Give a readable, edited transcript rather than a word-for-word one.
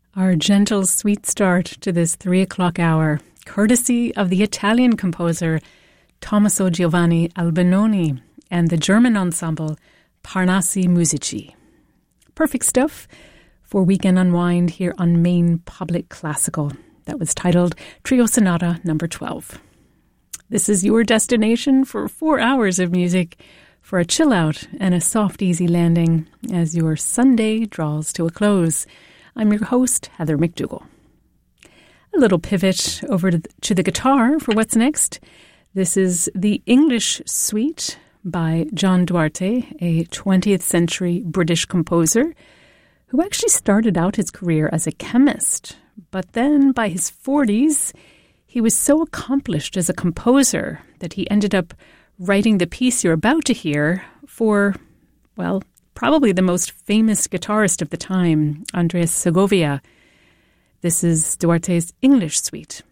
Our gentle, sweet start to this 3 o'clock hour, courtesy of the Italian composer Tommaso Giovanni Albinoni and the German ensemble Parnassi Musici. Perfect stuff for weekend unwind here on Maine Public Classical. That was titled Trio Sonata No. 12. This is your destination for 4 hours of music for a chill out and a soft, easy landing as your Sunday draws to a close. I'm your host, Heather McDougall. A little pivot over to the guitar for what's next. This is the English Suite by John Duarte, a 20th century British composer who actually started out his career as a chemist. But then by his 40s, he was so accomplished as a composer that he ended up writing the piece you're about to hear for, well, probably the most famous guitarist of the time, Andres Segovia. This is Duarte's English Suite.